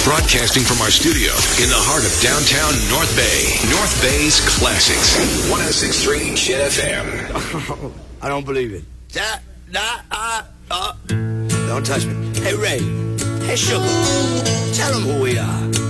Broadcasting from our studio in the heart of downtown North Bay. North Bay's Classics. 106.3 Chet FM. I don't believe it. Don't touch me. Hey, Ray. Hey, Sugar. Tell them who we are.